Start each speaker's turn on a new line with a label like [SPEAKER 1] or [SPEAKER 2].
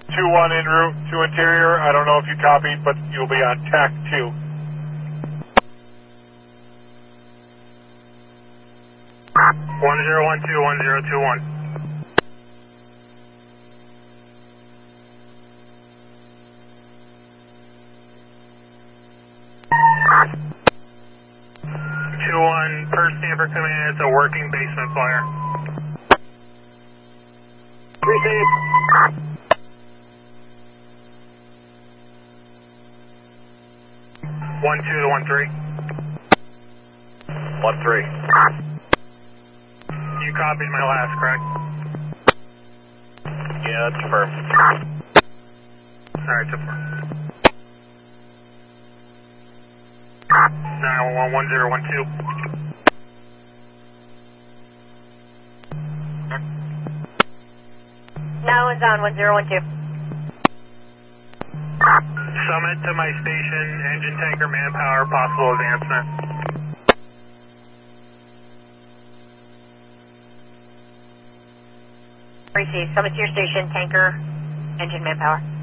[SPEAKER 1] 2-1 en route to interior. I don't know if you copied, but you'll be on TAC 2.
[SPEAKER 2] One zero one two 1021. Per Stanford Command, it's a working basement fire.
[SPEAKER 3] Receive.
[SPEAKER 2] 1-2 to 1-3.
[SPEAKER 1] 1-3.
[SPEAKER 2] You copied my last, correct?
[SPEAKER 1] Yeah, that's confirmed.
[SPEAKER 2] Alright, confirmed. 911 1012.
[SPEAKER 4] Now one's on 1012.
[SPEAKER 2] Summit to my station, engine tanker manpower, possible advancement.
[SPEAKER 4] Receive. Summit to your station, tanker, engine manpower.